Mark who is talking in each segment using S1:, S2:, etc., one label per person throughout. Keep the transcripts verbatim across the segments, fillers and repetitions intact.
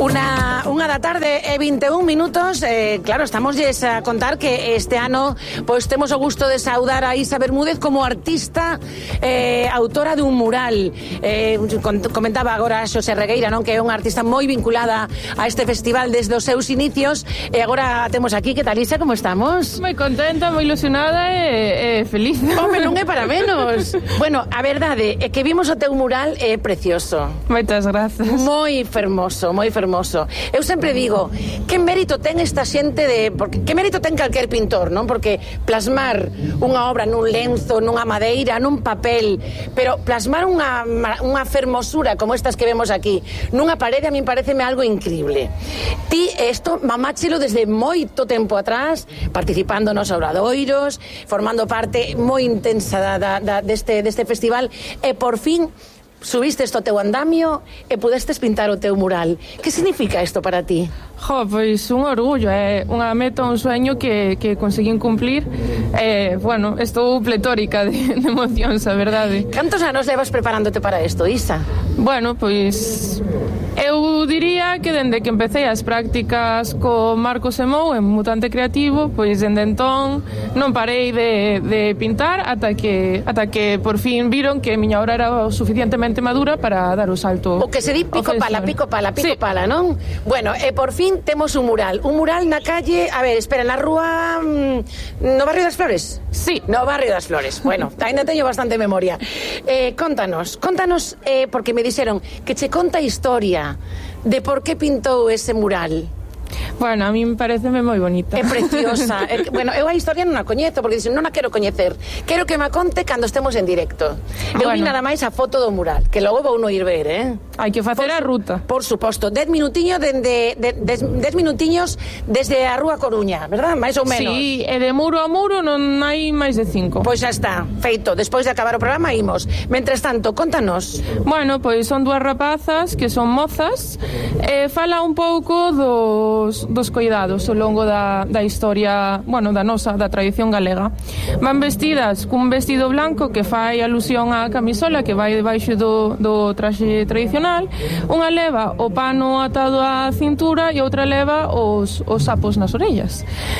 S1: Una, unha da tarde e vinte e un minutos, eh, claro, estamos a contar que este ano pois temos o gusto de saudar a Isa Bermúdez como artista eh, autora dun mural. Eh, comentaba agora a Xosé Regueira, non, que é unha artista moi vinculada a este festival desde os seus inicios, e agora temos aquí, que tal, Isa, como estamos?
S2: Moi contenta, moi ilusionada e, e feliz.
S1: Home, non é para menos. Bueno, a verdade é que vimos o teu mural, é precioso.
S2: Moitas grazas.
S1: Moi fermoso, moi fermoso. Eu sempre digo, que mérito ten esta xente de... Porque, que mérito ten calquer pintor, non? Porque plasmar unha obra nun lenzo, nunha madeira, nun papel, pero plasmar unha, unha fermosura como estas que vemos aquí, nunha parede, a min pareceme algo increíble. Ti, isto, mamáchelo desde moito tempo atrás, participando nos obradoiros, formando parte moi intensa da, da, da, deste, deste festival, e por fin subiste esto ao teu andamio e pudestes pintar o teu mural. Que significa isto para ti?
S2: Jo, pois un orgullo, é unha meta, un sueño que, que conseguín cumplir. Eh, bueno, estou pletórica de, de emocións, a verdade.
S1: Cantos anos levas preparándote para isto, Isa?
S2: Bueno, pois... eu diría que dende que empecé as prácticas co Marcos Emou en Mutante Creativo, pois dende entón non parei de, de pintar ata que ata que por fin viron que a miña obra era o suficientemente madura para dar o salto.
S1: O que se di pico pala, pico pala, pico sí. pala, non? Bueno, e por fin temos un mural, un mural na calle, a ver, espera, na rúa no Barrio das Flores?
S2: Sí.
S1: No Barrio das Flores, bueno, ainda teño bastante memoria. Eh, contanos, contanos, eh, porque me dixeron que che conta a historia de por que pintou ese mural.
S2: Bueno, a mí me pareceme moi bonita.
S1: É preciosa. É, bueno, eu a historia non a coñezo, porque dicen, non a quero coñecer. Quero que me conte cando estemos en directo. Eu bueno. vi nada máis a foto do mural, que logo vou non ir ver, eh?
S2: Hai que facer por, a ruta.
S1: Por suposto, dez minutiños dende de, de, dez minutiños desde a Rúa Coruña, verdad? Mais ou menos.
S2: Sí, e de muro a muro non hai máis de cinco.
S1: Pois xa está, feito. Despois de acabar o programa imos. Mentres tanto, contanos.
S2: Bueno, pois son dúas rapazas que son mozas, e fala un pouco dos dos coidados ao longo da, da historia, bueno, da nosa, da tradición galega. Van vestidas cun vestido blanco que fai alusión á camisola que vai debaixo do, do traxe tradicional. Unha leva o pano atado á cintura e outra leva os, os sapos nas orellas.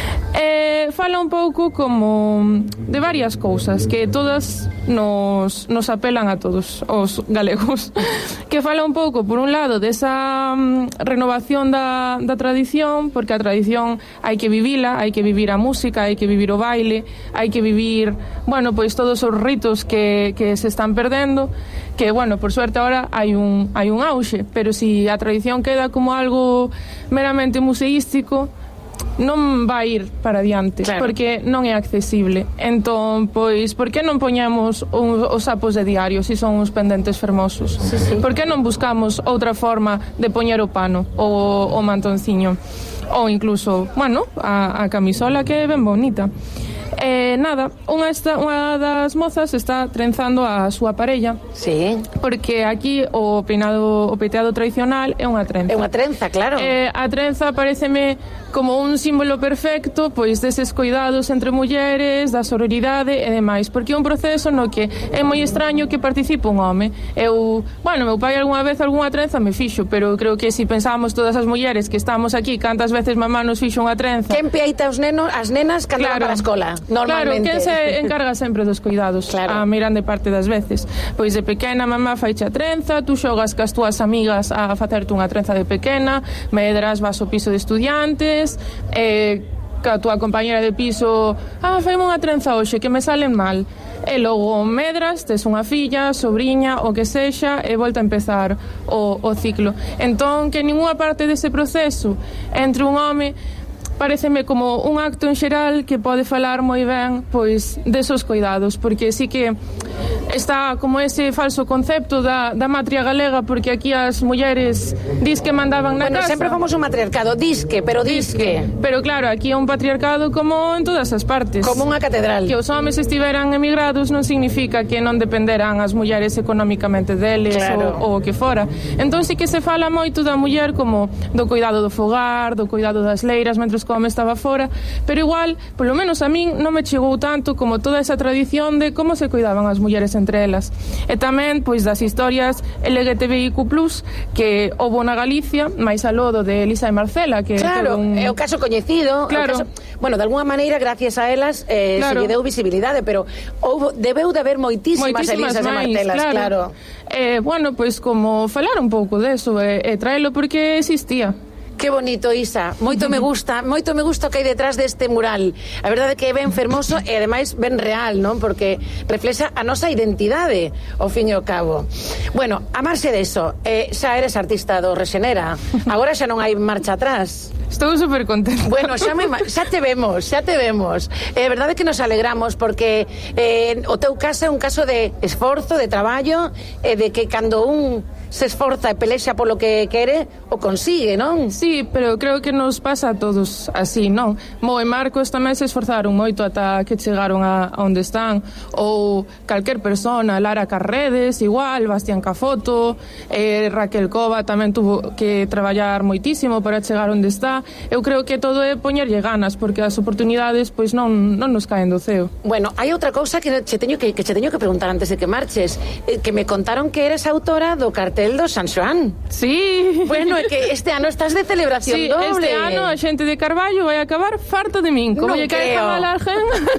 S2: E fala un pouco como de varias cousas que todas nos, nos apelan a todos os galegos. Que fala un pouco, por un lado, desa um, renovación da, da tradición, porque a tradición hai que vivila, hai que vivir a música, hai que vivir o baile, hai que vivir, bueno, pois todos os ritos que, que se están perdendo, que, bueno, por suerte ahora hai un, hai un auxe, pero si a tradición queda como algo meramente museístico, non vai ir para diante, claro, porque non é accesible. Entón, pois, por que non poñemos un, os sapos de diario se si son uns pendentes fermosos? Sí, sí. Por que non buscamos outra forma de poñer o pano, o, o mantonciño, ou incluso, bueno, a, a camisola, que é ben bonita. Eh, nada, unha, esta, unha das mozas está trenzando a súa parella.
S1: Sí.
S2: Porque aquí o peinado, o peteado tradicional é unha trenza.
S1: É unha trenza, claro.
S2: Eh, a trenza pareceme como un símbolo perfecto, pois, deses cuidados entre mulleres, da sororidade e demais, porque é un proceso no que é moi extraño que participe un home. Eu, bueno, meu pai algunha vez algunha trenza me fixo, pero creo que se si pensamos todas as mulleres que estamos aquí, cantas veces mamá nos fixo unha trenza.
S1: Quen peita os nenos, as nenas cando claro, van para a escola? Normalmente.
S2: Claro, quen se encarga sempre dos cuidados, claro, a mirande parte das veces. Pois de pequena mamá faiche a trenza, tú xogas cas túas amigas a facerte unha trenza de pequena, medras, vas ao piso de estudiantes, eh, ca túa compañera de piso, ah, faime unha trenza hoxe que me salen mal, e logo medras, tes unha filla, sobriña, o que sexa, e volta a empezar o, o ciclo. Entón, que ninguna parte dese proceso entre un home pareceme como un acto en xeral que pode falar moi ben, pois, desos cuidados, porque sí que está como ese falso concepto da, da matria galega, porque aquí as mulleres dis que mandaban na
S1: bueno,
S2: casa.
S1: Bueno, sempre fomos un matriarcado, disque, pero disque.
S2: disque. Pero claro, aquí é un patriarcado como en todas as partes.
S1: Como unha catedral.
S2: Que os homes estiveran emigrados non significa que non dependeran as mulleres económicamente deles, claro, ou o que fora. Entón sí que se fala moito da muller como do cuidado do fogar, do cuidado das leiras, mentres que o home estaba fora, pero igual, polo menos a min non me chegou tanto como toda esa tradición de como se cuidaban as mulleres entre elas. E tamén, pois, das historias L G T B I Q plus, que houbo na Galicia, máis aló do de Elisa e Marcela, que
S1: claro,
S2: un...
S1: é o caso coñecido,
S2: claro.
S1: o caso, bueno, de alguna maneira, gracias a elas eh, claro. se lle deu visibilidade, pero houbo, debeu de haber moitísimas, moitísimas Elisas máis, e Marcelas, claro, claro.
S2: Eh, bueno, pois, como falar un pouco deso e, e traelo porque existía.
S1: Que bonito, Isa. Moito me gusta, moito me gusta o que hai detrás deste mural. A verdade é que é ben fermoso e ademais ben real, non? Porque reflexa a nosa identidade, ao fin e ao cabo. Bueno, a marxe deso, eh, xa eres artista do Rexenera. Agora xa non hai marcha atrás.
S2: Estou super contenta.
S1: Bueno, xa, me, xa te vemos, xa te vemos. É eh, verdade que nos alegramos porque eh, o teu caso é un caso de esforzo, de traballo, e eh, de que cando un se esforza e pelexa polo que quere, o consigue, non?
S2: Sí, pero creo que nos pasa a todos así, non? Mo e Marcos tamén se esforzaron moito ata que chegaron a, a onde están, ou calquer persona, Lara Carredes, igual, Bastián Cafoto, eh, Raquel Cova tamén tuvo que traballar moitísimo para chegar onde está. Eu creo que todo é poñerlle ganas, porque as oportunidades pois non, non nos caen do ceo.
S1: Bueno, hai outra cousa que che teño que, que che teño que preguntar antes de que marches, eh, que me contaron que eres autora do cartel do San Xoán.
S2: Sí.
S1: Bueno, é que este ano estás de celebración
S2: sí,
S1: doble.
S2: Este ano a xente de Carballo vai acabar farto de min. Como lle cae mal a gen.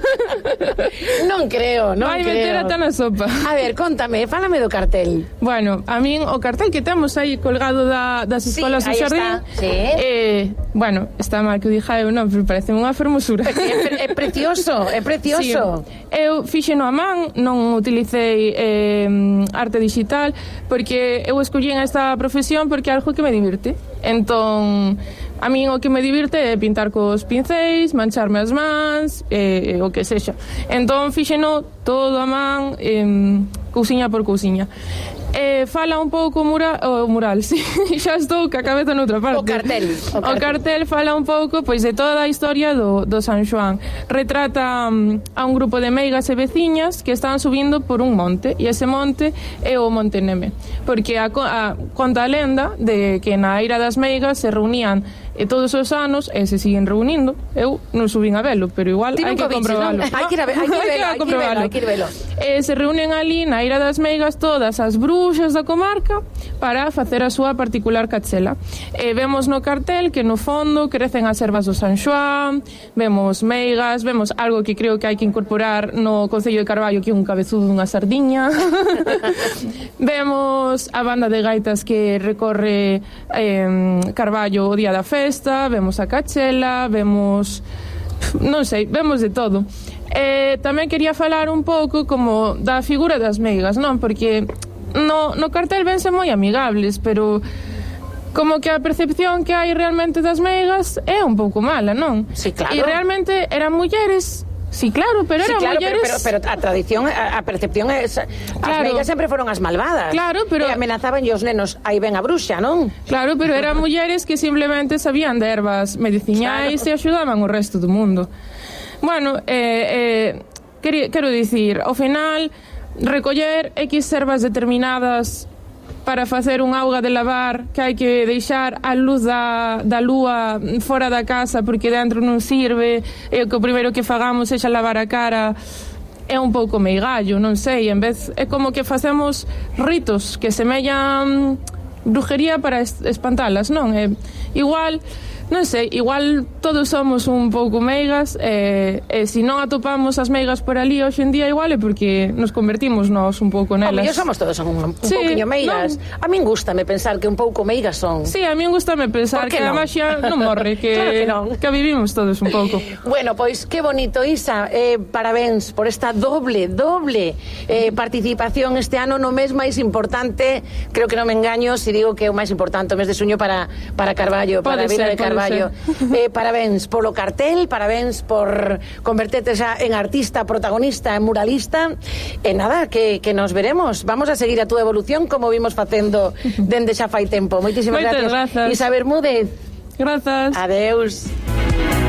S1: Non creo, non
S2: vai
S1: creo.
S2: Vai meter ata na sopa.
S1: A ver, contame, fálame do cartel.
S2: Bueno, a min o cartel que temos aí colgado da, das escolas
S1: sí,
S2: do Xardín.
S1: Sí.
S2: Eh, bueno, está mal que o dixa eu, non, pero parece unha fermosura.
S1: É, é, é precioso, é precioso.
S2: Sí. Eu fixeno a man, non utilicei eh, arte digital, porque eu escollín esta profesión porque é algo que me divirte. Entón, a min o que me divirte é pintar cos pincéis, mancharme as mans, eh, o que sexa. Entón, fixeno todo a man, eh, cousiña por cousiña. Eh, fala un pouco mura, o mural, sí, xa estou ca cabeza noutra parte.
S1: O cartel.
S2: O cartel, o cartel fala un pouco pois de toda a historia do, do San Xoán. Retrata um, a un grupo de meigas e veciñas que están subindo por un monte, e ese monte é o Monte Neme, porque a, a, conta a lenda de que na Eira das Meigas se reunían e todos os anos e se siguen reunindo. Eu non subín a velo, pero igual hai que comprobalo.
S1: Hai que ir a velo, hai que velo, hai que velo.
S2: E se reúnen ali na Eira das Meigas todas as bruxas da comarca para facer a súa particular cachela. E vemos no cartel que no fondo crecen as ervas do San Xoán, vemos meigas, vemos algo que creo que hai que incorporar no Concello de Carballo, que é un cabezudo dunha sardiña. Vemos a banda de gaitas que recorre eh, Carballo o día da festa, vemos a cachela, vemos, non sei, vemos de todo. Eh, tamén quería falar un pouco como da figura das meigas, non? Porque no, no cartel vense moi amigables, pero como que a percepción que hai realmente das meigas é un pouco mala, non?
S1: Sí, claro.
S2: E realmente eran mulleres. Sí, claro, pero eran
S1: sí, claro,
S2: mulleres...
S1: pero, pero, pero a tradición, a, a percepción é esa. As
S2: claro.
S1: meigas sempre foron as malvadas.
S2: Claro, pero...
S1: E amenazaban os nenos, aí ven a bruxa, non?
S2: Claro, pero eran mulleres que simplemente sabían de ervas medicinais claro. E axudaban o resto do mundo. Bueno, eh, eh, quero, quero dicir, ao final, recoller X ervas determinadas para facer un auga de lavar que hai que deixar a luz da, da lúa fora da casa porque dentro non sirve e o que o primeiro que fagamos é xa lavar a cara, é un pouco meigallo, non sei, en vez é como que facemos ritos que semellan brujería para espantalas, non? É igual, non sei, igual todos somos un pouco meigas e, e se non atopamos as meigas por ali hoxe en día igual é porque nos convertimos nós un pouco nelas.
S1: A mí somos todos un, un sí, pouquiño meigas. No. A min gústame pensar que un pouco meigas son.
S2: Sí, a min gústame pensar que non? A maxia non morre, que,
S1: claro que, non.
S2: Que vivimos todos un pouco.
S1: Bueno, pois que bonito, Isa, eh, parabéns por esta doble, doble eh, participación este ano no mes máis importante, creo que non me engaño se digo que é o máis importante o mes de suño para, para Carballo,
S2: pode
S1: para a Vila de Carballo. Eh, parabéns polo cartel, parabéns por converterte xa en artista, protagonista, en muralista. E nada, que, que nos veremos. Vamos a seguir a túa evolución como vimos facendo dende xa fai tempo. Moitísimas gracias.
S2: Grazas.
S1: Isa Bermúdez.
S2: Grazas.
S1: Adeus.